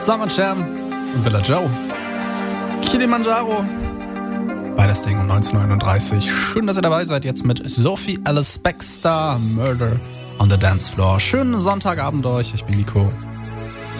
Summer Jam und Bella Joe. Kilimanjaro. Beides Ding um 1939. Schön, dass ihr dabei seid jetzt mit Sophie Alice Baxter, Murder on the Dance Floor. Schönen Sonntagabend euch. Ich bin Nico.